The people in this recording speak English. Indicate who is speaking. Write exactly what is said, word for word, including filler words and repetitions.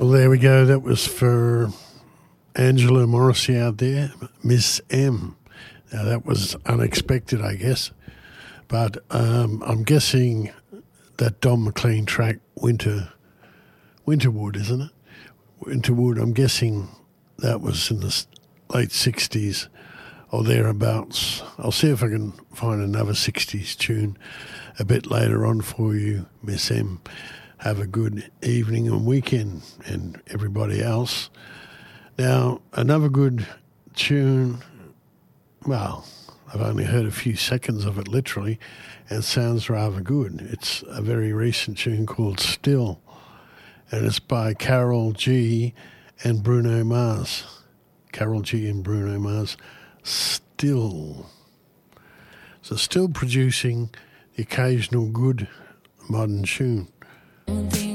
Speaker 1: Well, there we go. That was for Angela Morrissey out there, Miss M. Now, that was unexpected, I guess. But um, I'm guessing that Don McLean track, Winter, Winterwood, isn't it? Winterwood, I'm guessing that was in the late sixties or thereabouts. I'll see if I can find another sixties tune a bit later on for you, Miss M. Have a good evening and weekend, and everybody else. Now, another good tune, well, I've only heard a few seconds of it literally, and it sounds rather good. It's a very recent tune called Still, and it's by Carol G and Bruno Mars. Carol G and Bruno Mars, Still. So still producing the occasional good modern tune.